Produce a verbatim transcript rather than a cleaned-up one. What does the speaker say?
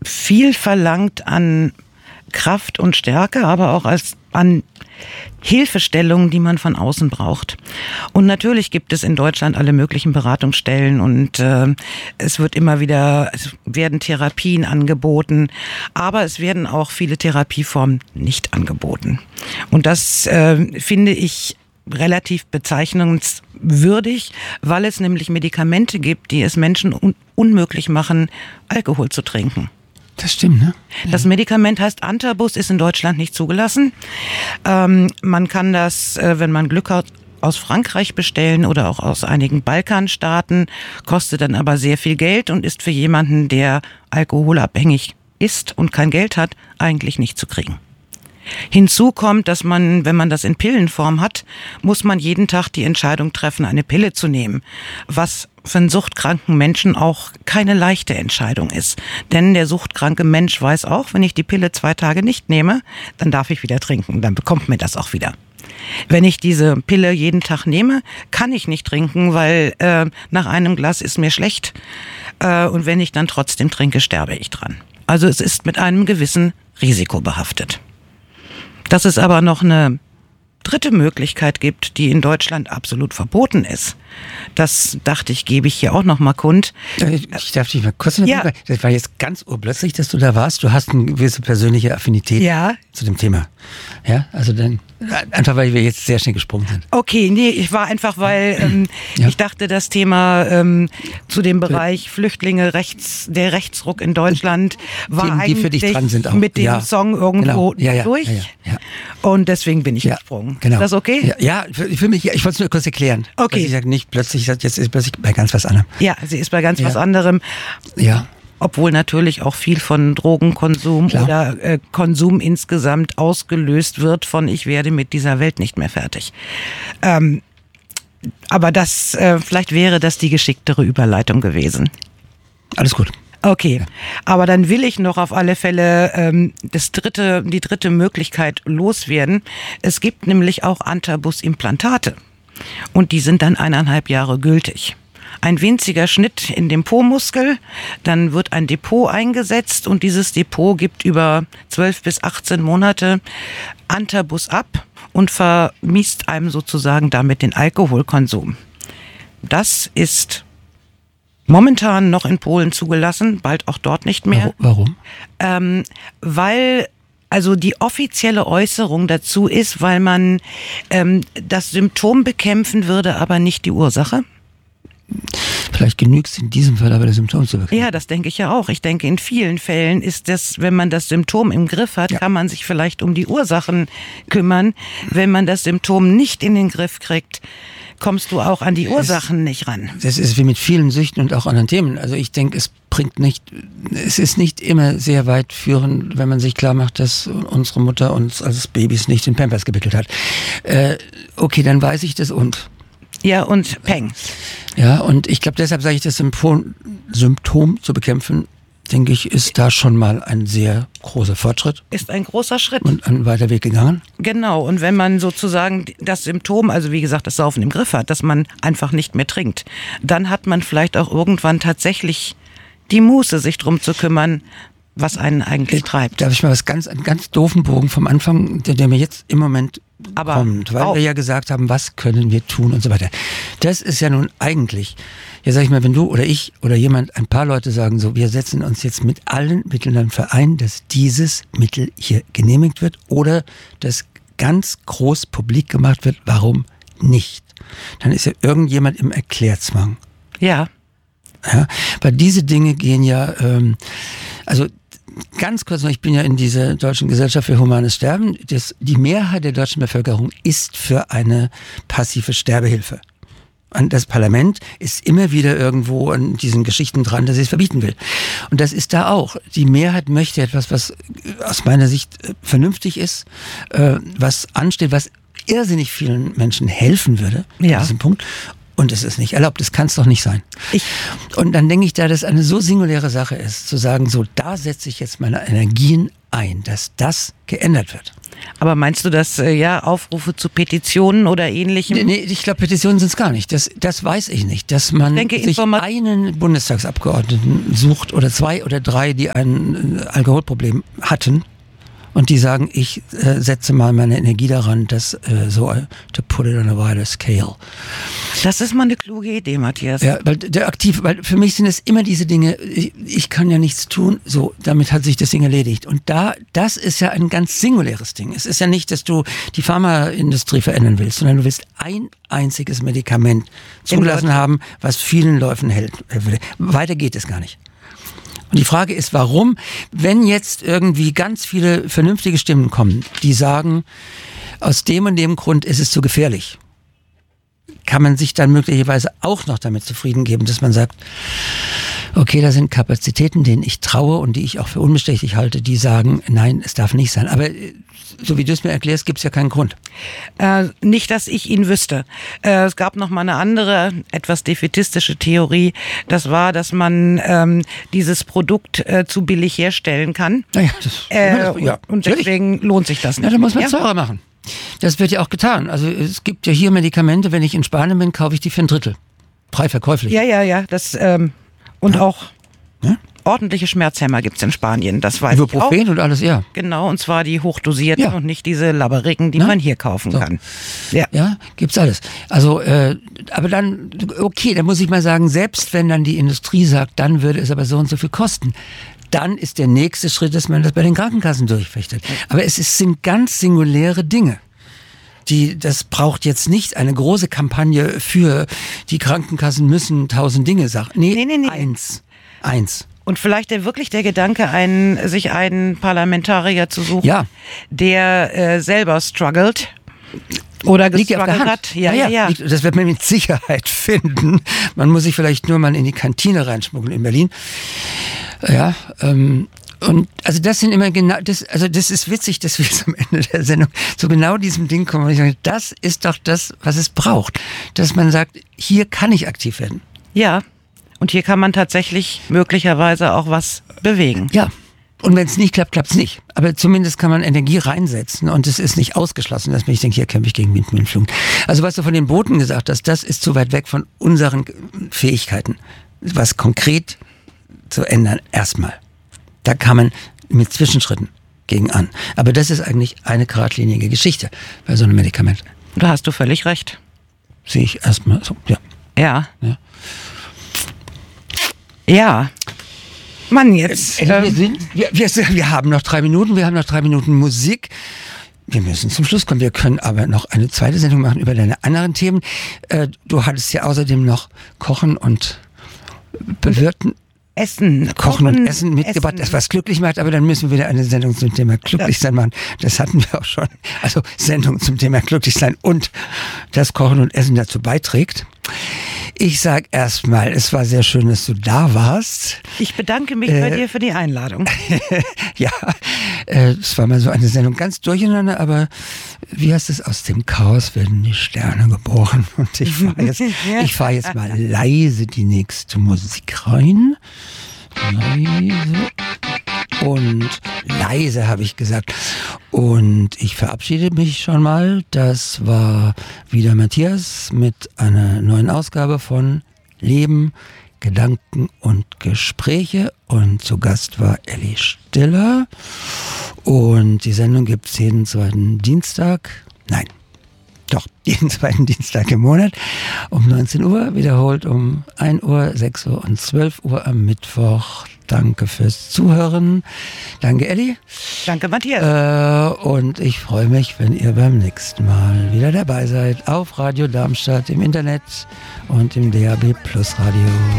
viel verlangt an Kraft und Stärke, aber auch als an Hilfestellungen, die man von außen braucht. Und natürlich gibt es in Deutschland alle möglichen Beratungsstellen und äh, es wird immer wieder, es werden Therapien angeboten, aber es werden auch viele Therapieformen nicht angeboten. Und das äh, finde ich relativ bezeichnungswürdig, weil es nämlich Medikamente gibt, die es Menschen un- unmöglich machen, Alkohol zu trinken. Das stimmt, ne? Ja. Das Medikament heißt Antabus, ist in Deutschland nicht zugelassen. Ähm, man kann das, äh, wenn man Glück hat, aus Frankreich bestellen oder auch aus einigen Balkanstaaten, kostet dann aber sehr viel Geld und ist für jemanden, der alkoholabhängig ist und kein Geld hat, eigentlich nicht zu kriegen. Hinzu kommt, dass man, wenn man das in Pillenform hat, muss man jeden Tag die Entscheidung treffen, eine Pille zu nehmen, was für einen suchtkranken Menschen auch keine leichte Entscheidung ist. Denn der suchtkranke Mensch weiß auch, wenn ich die Pille zwei Tage nicht nehme, dann darf ich wieder trinken, dann bekommt mir das auch wieder. Wenn ich diese Pille jeden Tag nehme, kann ich nicht trinken, weil äh, nach einem Glas ist mir schlecht äh, und wenn ich dann trotzdem trinke, sterbe ich dran. Also es ist mit einem gewissen Risiko behaftet. Dass es aber noch eine dritte Möglichkeit gibt, die in Deutschland absolut verboten ist, das dachte ich, gebe ich hier auch noch mal kund. Ich darf dich mal kurz noch ja. mal, das war jetzt ganz urplötzlich, dass du da warst. Du hast eine gewisse persönliche Affinität ja. zu dem Thema. Ja, also dann, einfach weil wir jetzt sehr schnell gesprungen sind. Okay, nee, ich war einfach, weil ähm, ja. ich dachte, das Thema ähm, zu dem Bereich Flüchtlinge, rechts, der Rechtsruck in Deutschland war Themen, die eigentlich für dich dran sind auch. mit dem ja. Song irgendwo genau. ja, ja. durch. Ja, ja. Ja. Und deswegen bin ich ja. gesprungen. Genau. Ist das okay? Ja, ja ich, für mich, ich wollte es nur kurz erklären. Okay. Ich sage nicht plötzlich, jetzt ist plötzlich bei ganz was anderem. Ja, sie ist bei ganz ja. was anderem. Ja. Obwohl natürlich auch viel von Drogenkonsum Klar. oder äh, Konsum insgesamt ausgelöst wird von ich werde mit dieser Welt nicht mehr fertig. Ähm, aber das, äh, vielleicht wäre das die geschicktere Überleitung gewesen. Alles gut. Okay, ja. Aber dann will ich noch auf alle Fälle ähm, das dritte, die dritte Möglichkeit loswerden. Es gibt nämlich auch Antabus-Implantate und die sind dann eineinhalb Jahre gültig. Ein winziger Schnitt in dem Po-Muskel, dann wird ein Depot eingesetzt und dieses Depot gibt über zwölf bis achtzehn Monate Antabus ab und vermiest einem sozusagen damit den Alkoholkonsum. Das ist momentan noch in Polen zugelassen, bald auch dort nicht mehr. Warum? Ähm, weil also die offizielle Äußerung dazu ist, weil man ähm, das Symptom bekämpfen würde, aber nicht die Ursache. Vielleicht genügt es in diesem Fall aber, das Symptom zu bekämpfen. Ja, das denke ich ja auch. Ich denke, in vielen Fällen ist das, wenn man das Symptom im Griff hat, ja. kann man sich vielleicht um die Ursachen kümmern. Wenn man das Symptom nicht in den Griff kriegt, kommst du auch an die Ursachen es, nicht ran. Das ist wie mit vielen Süchten und auch anderen Themen. Also ich denke, es bringt nicht, es ist nicht immer sehr weit führend, wenn man sich klar macht, dass unsere Mutter uns als Babys nicht in Pampers gewickelt hat. Äh, okay, dann weiß ich das und Ja, und Peng. Ja, und ich glaube, deshalb sage ich, das Symptom, Symptom zu bekämpfen, denke ich, ist da schon mal ein sehr großer Fortschritt. Ist ein großer Schritt. Und ein weiter Weg gegangen. Genau, und wenn man sozusagen das Symptom, also wie gesagt, das Saufen im Griff hat, dass man einfach nicht mehr trinkt, dann hat man vielleicht auch irgendwann tatsächlich die Muße, sich drum zu kümmern, was einen eigentlich treibt. Darf ich mal was ganz, einen ganz doofen Bogen vom Anfang, der, der mir jetzt im Moment Aber kommt, weil auch. wir ja gesagt haben, was können wir tun und so weiter. Das ist ja nun eigentlich, ja sag ich mal, wenn du oder ich oder jemand, ein paar Leute sagen so, wir setzen uns jetzt mit allen Mitteln dafür ein, dass dieses Mittel hier genehmigt wird oder dass ganz groß publik gemacht wird, warum nicht? Dann ist ja irgendjemand im Erklärzwang. Ja. Ja, weil diese Dinge gehen ja, ähm, also ganz kurz noch, ich bin ja in dieser Deutschen Gesellschaft für Humanes Sterben. Das, die Mehrheit der deutschen Bevölkerung ist für eine passive Sterbehilfe. Und das Parlament ist immer wieder irgendwo an diesen Geschichten dran, dass es verbieten will. Und das ist da auch. Die Mehrheit möchte etwas, was aus meiner Sicht vernünftig ist, äh, was ansteht, was irrsinnig vielen Menschen helfen würde, ja. an diesem Punkt. Und es ist nicht erlaubt, das kann es doch nicht sein. Ich und dann denke ich, da das eine so singuläre Sache ist, zu sagen, so da setze ich jetzt meine Energien ein, dass das geändert wird. Aber meinst du, dass äh, ja Aufrufe zu Petitionen oder Ähnlichem? Nee, nee ich glaube, Petitionen sind es gar nicht. Das, das weiß ich nicht. Dass man denke, sich einen Bundestagsabgeordneten sucht oder zwei oder drei, die ein Alkoholproblem hatten und die sagen, ich äh, setze mal meine Energie daran, das äh, so to put it on a wider scale. Das ist mal eine kluge Idee, Matthias. Ja, weil der aktiv, weil für mich sind es immer diese Dinge, ich, ich kann ja nichts tun, so, damit hat sich das Ding erledigt. Und da, das ist ja ein ganz singuläres Ding. Es ist ja nicht, dass du die Pharmaindustrie verändern willst, sondern du willst ein einziges Medikament zugelassen haben, was vielen Läufen hält. Weiter geht es gar nicht. Und die Frage ist, warum, wenn jetzt irgendwie ganz viele vernünftige Stimmen kommen, die sagen, aus dem und dem Grund ist es zu gefährlich, kann man sich dann möglicherweise auch noch damit zufrieden geben, dass man sagt, okay, da sind Kapazitäten, denen ich traue und die ich auch für unbestechlich halte, die sagen, nein, es darf nicht sein. Aber so wie du es mir erklärst, gibt es ja keinen Grund. Äh, nicht, dass ich ihn wüsste. Äh, es gab noch mal eine andere, etwas defätistische Theorie. Das war, dass man ähm, dieses Produkt äh, zu billig herstellen kann. Naja, das, äh, das, ja, und deswegen natürlich. Lohnt sich das nicht. Ja, da muss man ja? teurer machen. Das wird ja auch getan. Also es gibt ja hier Medikamente, wenn ich in Spanien bin, kaufe ich die für ein Drittel. Frei verkäuflich. Ja, ja, ja. Das, ähm, und ja. auch ja? ordentliche Schmerzhämmer gibt es in Spanien. Das weiß Ibuprofen ich auch. und alles, ja. Genau, und zwar die hochdosierten ja. und nicht diese labberigen, die Na? man hier kaufen so. kann. Ja, ja gibt's alles. Also, äh, aber dann, okay, dann muss ich mal sagen, selbst wenn dann die Industrie sagt, dann würde es aber so und so viel kosten. Dann ist der nächste Schritt, dass man das bei den Krankenkassen durchfechtet. Aber es ist, sind ganz singuläre Dinge. Die, das braucht jetzt nicht eine große Kampagne für die Krankenkassen müssen tausend Dinge sagen. Nee, nee, nee, nee. eins. Eins. Und vielleicht der, wirklich der Gedanke, einen, sich einen Parlamentarier zu suchen, ja. der äh, selber struggelt. Oder gestruggelt hat. Ja, ja, ja. Das wird man mit Sicherheit finden. Man muss sich vielleicht nur mal in die Kantine reinschmuggeln in Berlin. Ja, ähm, und also das sind immer genau, das, also das ist witzig, dass wir jetzt am Ende der Sendung zu genau diesem Ding kommen. Und ich sage, das ist doch das, was es braucht. Dass man sagt, hier kann ich aktiv werden. Ja, und hier kann man tatsächlich möglicherweise auch was bewegen. Ja. Und wenn es nicht klappt, klappt es nicht. Aber zumindest kann man Energie reinsetzen und es ist nicht ausgeschlossen, dass man nicht denkt, hier kämpfe ich gegen Windmühlenflug. Also was du von den Booten gesagt hast, das ist zu weit weg von unseren Fähigkeiten, was konkret zu ändern erstmal. Da kann man mit Zwischenschritten gegen an. Aber das ist eigentlich eine geradlinige Geschichte bei so einem Medikament. Da hast du völlig recht. Sehe ich erstmal so, ja. Ja. Ja. Ja. Mann, jetzt. Äh, wir, sind, wir, wir, wir haben noch drei Minuten, wir haben noch drei Minuten Musik. Wir müssen zum Schluss kommen. Wir können aber noch eine zweite Sendung machen über deine anderen Themen. Äh, du hattest ja außerdem noch Kochen und Bewirten. Essen. Kochen und Essen mitgebracht, das was glücklich macht, aber dann müssen wir wieder eine Sendung zum Thema Glücklichsein machen. Das hatten wir auch schon. Also Sendung zum Thema Glücklichsein und das Kochen und Essen dazu beiträgt. Ich sag erstmal, es war sehr schön, dass du da warst. Ich bedanke mich äh, bei dir für die Einladung. Ja, äh, es war mal so eine Sendung ganz durcheinander, aber wie heißt es, aus dem Chaos werden die Sterne geboren. Und ich fahre jetzt, ich fahr jetzt mal leise die nächste Musik rein. Leise. Und leise habe ich gesagt. Und ich verabschiede mich schon mal. Das war wieder Matthias mit einer neuen Ausgabe von Leben, Gedanken und Gespräche. Und zu Gast war Elli Stiller. Und die Sendung gibt es jeden zweiten Dienstag. Nein, doch, jeden zweiten Dienstag im Monat um neunzehn Uhr. Wiederholt um ein Uhr, sechs Uhr und zwölf Uhr am Mittwoch. Danke fürs Zuhören. Danke, Elli. Danke, Matthias. Äh, und ich freue mich, wenn ihr beim nächsten Mal wieder dabei seid auf Radio Darmstadt, im Internet und im D A B Plus Radio.